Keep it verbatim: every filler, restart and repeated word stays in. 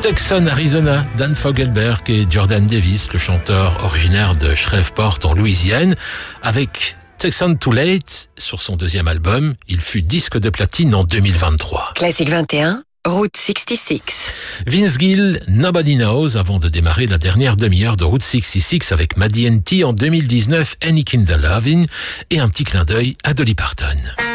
Tucson, Arizona, Dan Fogelberg et Jordan Davis, le chanteur originaire de Shreveport en Louisiane, avec Tucson Too Late sur son deuxième album. Il fut disque de platine en deux mille vingt-trois. Classique vingt et un, Route soixante-six. Vince Gill, Nobody Knows, avant de démarrer la dernière demi-heure de Route soixante-six avec Maddie and T en deux mille dix-neuf, Any Kind of Lovin', et un petit clin d'œil à Dolly Parton.